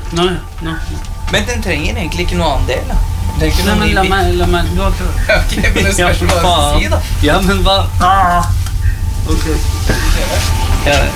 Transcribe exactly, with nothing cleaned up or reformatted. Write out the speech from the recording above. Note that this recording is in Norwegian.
Nå, nå, nå. Men den trenger egentlig ikke noe annen del, da. Den trenger ikke Nei, noe men ny la bit. meg, la meg, du har ikke... Ok, men det spørs hva du faen. sier, da. Ja, men hva? Ah. Ok. Ja,